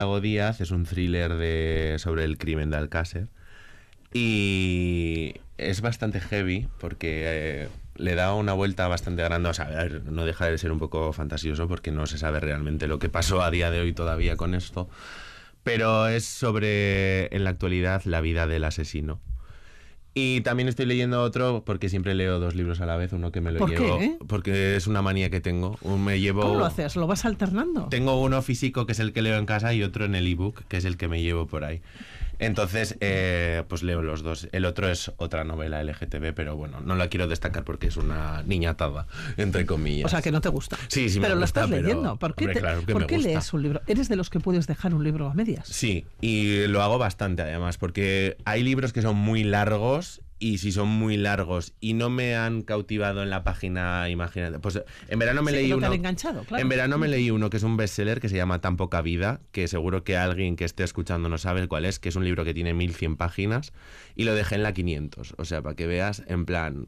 Santiago Díaz es un thriller sobre el crimen de Alcácer y es bastante heavy porque le da una vuelta bastante grande. O sea, a ver, no deja de ser un poco fantasioso porque no se sabe realmente lo que pasó a día de hoy todavía con esto, pero es sobre, en la actualidad, la vida del asesino. Y también estoy leyendo otro porque siempre leo 2 libros a la vez, uno que me lo llevo... ¿Por qué? Porque es una manía que tengo. ¿Cómo lo haces? ¿Lo vas alternando? Tengo uno físico, que es el que leo en casa, y otro en el ebook, que es el que me llevo por ahí. Entonces, pues leo los 2. El otro es otra novela LGTB, pero bueno, no la quiero destacar porque es una niñatada, entre comillas. O sea, que no te gusta. Sí, me pero gusta, lo estás leyendo. ¿Por qué, claro que ¿por me qué gusta. lees un libro? ¿Eres de los que puedes dejar un libro a medias? Sí, y lo hago bastante además, porque hay libros que son muy largos. Y si son muy largos y no me han cautivado en la página, imagínate. Pues en verano me leí no uno. Te han enganchado, claro. En verano me leí uno que es un bestseller que se llama Tan poca vida, que seguro que alguien que esté escuchando no sabe cuál es, que es un libro que tiene 1100 páginas y lo dejé en la 500. O sea, para que veas, en plan,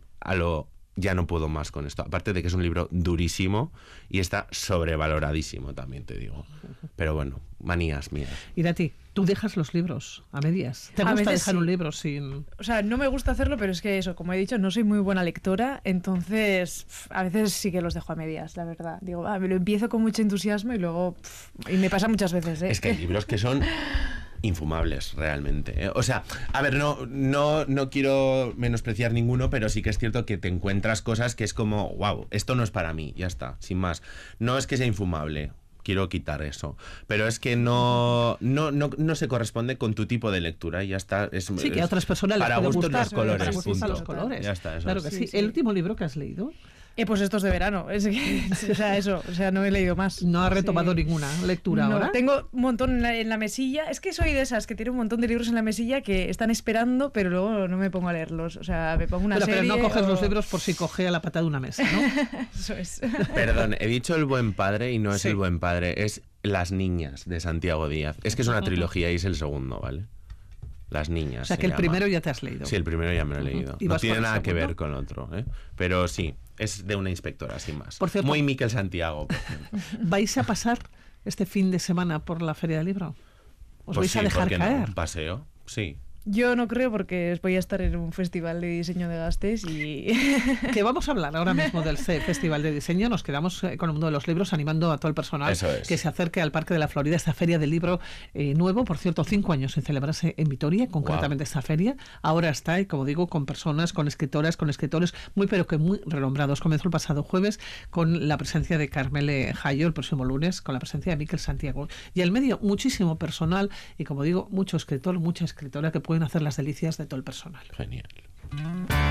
ya no puedo más con esto. Aparte de que es un libro durísimo y está sobrevaloradísimo, también te digo. Pero bueno, manías mías. Irati, tú dejas los libros a medias. ¿Te gusta dejar un libro sin...? O sea, no me gusta hacerlo, pero es que eso, como he dicho, no soy muy buena lectora, entonces a veces sí que los dejo a medias, la verdad. Digo, me lo empiezo con mucho entusiasmo y luego... y me pasa muchas veces, ¿eh? Es que hay libros que son... infumables, realmente. O sea, a ver, no quiero menospreciar ninguno, pero sí que es cierto que te encuentras cosas que es como, wow, esto no es para mí, ya está, sin más. No es que sea infumable, quiero quitar eso, pero es que no se corresponde con tu tipo de lectura y ya está. Sí, que a otras personas les para puede gustos gustar, los colores, para gustos punto. los colores. Ya está, eso claro es. que sí. Sí. ¿El último libro que has leído? Pues estos de verano, es que, o sea, no he leído más. ¿No has retomado ninguna lectura ahora? Tengo un montón en la mesilla, es que soy de esas que tiene un montón de libros en la mesilla que están esperando, pero luego no me pongo a leerlos, o sea, me pongo una serie... Pero no coges los libros por si cogea la pata de una mesa, ¿no? Eso es. Perdón, he dicho El buen padre y no es El buen padre, es Las niñas, de Santiago Díaz. Es que es una trilogía y es el segundo, ¿vale? Las niñas. O sea, que el primero ya te has leído. Sí, el primero ya me lo he leído. No tiene nada que ver con el otro, ¿eh? Pero sí, es de una inspectora, sin más. Por cierto, muy Miquel Santiago. ¿vais a pasar este fin de semana por la Feria del Libro? ¿Os Pues vais sí, a dejar ¿por qué caer? no? Un paseo, sí. Yo no creo porque voy a estar en un festival de diseño de Gasteiz y... Que vamos a hablar ahora mismo del Festival de Diseño. Nos quedamos con el mundo de los libros animando a todo el personal que se acerque al Parque de la Florida, esta feria del libro nuevo. Por cierto, 5 años sin celebrarse en Vitoria, concretamente esta feria. Ahora está, y como digo, con personas, con escritoras, con escritores muy pero que muy renombrados. Comenzó el pasado jueves con la presencia de Carmele Jayo, el próximo lunes con la presencia de Miquel Santiago. Y al medio, muchísimo personal y, como digo, mucho escritor, mucha escritora que pueden hacer las delicias de todo el personal. Genial.